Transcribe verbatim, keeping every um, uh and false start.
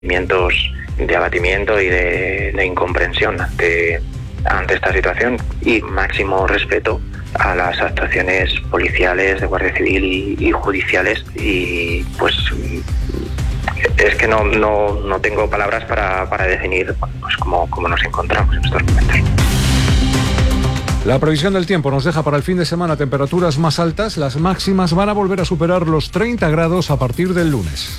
Sentimientos de abatimiento y de, de incomprensión ante, ante esta situación y máximo respeto a las actuaciones policiales, de Guardia Civil y, y judiciales, y pues es que no, no, no tengo palabras para, para definir pues, cómo, cómo nos encontramos en estos momentos. La previsión del tiempo nos deja para el fin de semana temperaturas más altas. Las máximas van a volver a superar los treinta grados a partir del lunes.